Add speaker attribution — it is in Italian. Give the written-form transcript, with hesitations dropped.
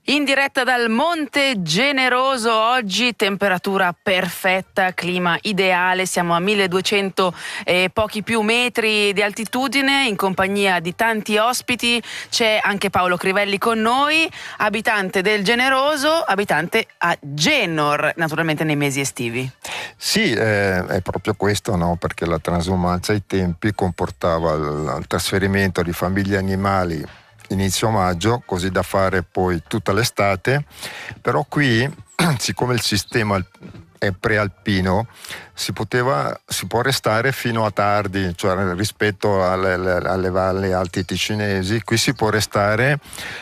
Speaker 1: In diretta dal Monte Generoso, oggi temperatura perfetta, clima ideale, siamo a 1200 e pochi più metri di altitudine, in compagnia di tanti ospiti. C'è anche Paolo Crivelli con noi, abitante del Generoso, abitante a Genor, naturalmente nei mesi estivi.
Speaker 2: Sì, è proprio questo, no? Perché la transumanza ai tempi comportava il trasferimento di famiglie e animali inizio maggio, così da fare poi tutta l'estate, però qui, siccome il sistema è prealpino, si può restare fino a tardi, cioè rispetto alle valli alte ticinesi, qui si può restare